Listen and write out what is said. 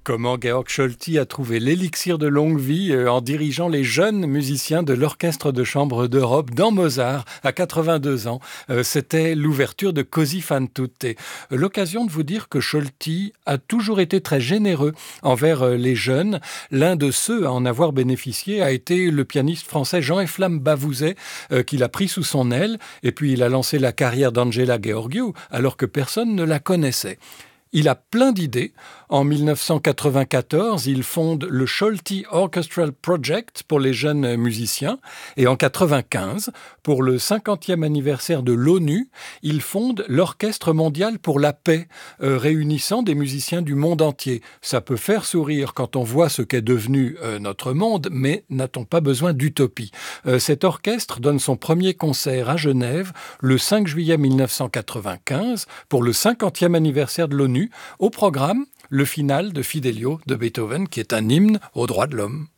Comment Georg Scholti a trouvé l'élixir de longue vie en dirigeant les jeunes musiciens de l'Orchestre de chambre d'Europe dans Mozart à 82 ans. C'était l'ouverture de Così fan tutte. L'occasion de vous dire que Scholti a toujours été très généreux envers les jeunes. L'un de ceux à en avoir bénéficié a été le pianiste français Jean-Eflamme Bavouzet, qu'il a pris sous son aile, et puis il a lancé la carrière d'Angela Gheorghiu alors que personne ne la connaissait. Il a plein d'idées. En 1994, il fonde le Scholti Orchestral Project pour les jeunes musiciens. Et en 1995, pour le 50e anniversaire de l'ONU, il fonde l'Orchestre mondial pour la paix, réunissant des musiciens du monde entier. Ça peut faire sourire quand on voit ce qu'est devenu notre monde, mais n'a-t-on pas besoin d'utopie ? Cet orchestre donne son premier concert à Genève le 5 juillet 1995 pour le 50e anniversaire de l'ONU. Au programme, le final de Fidelio de Beethoven, qui est un hymne aux droits de l'homme.